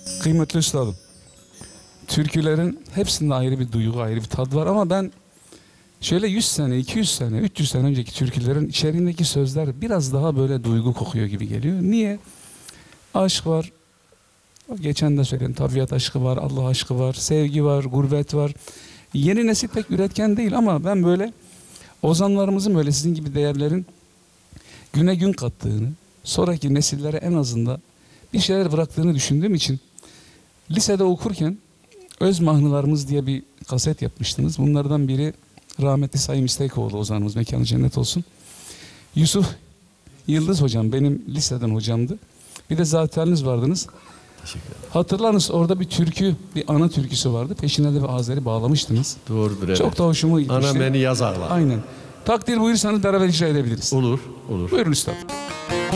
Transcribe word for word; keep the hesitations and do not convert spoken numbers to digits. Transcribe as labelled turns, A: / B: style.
A: Kıymetli üstadım, türkülerin hepsinde ayrı bir duygu, ayrı bir tat var ama ben şöyle yüz sene, iki yüz sene, üç yüz sene önceki türkülerin içeriğindeki sözler biraz daha böyle duygu kokuyor gibi geliyor. Niye? Aşk var, geçen de söyledim, tabiat aşkı var, Allah aşkı var, sevgi var, gurbet var. Yeni nesil pek üretken değil ama ben böyle ozanlarımızın böyle sizin gibi değerlerin güne gün kattığını, sonraki nesillere en azından bir şeyler bıraktığını düşündüğüm için lisede okurken Öz Mahnılarımız diye bir kaset yapmıştınız. Bunlardan biri rahmetli Sayın İstekoğlu ozanımız, mekanı cennet olsun. Yusuf Yıldız hocam benim liseden hocamdı. Bir de zaten vardınız.
B: Teşekkür ederim.
A: Hatırlarınız orada bir türkü, bir ana türküsü vardı. Peşine de bir Azeri bağlamıştınız.
B: Doğrudur, evet.
A: Çok da hoşuma gitmişti.
B: Ana beni yazarlar.
A: Aynen. Takdir buyursanız beraber icra edebiliriz.
B: Olur, olur.
A: Buyurun üstad.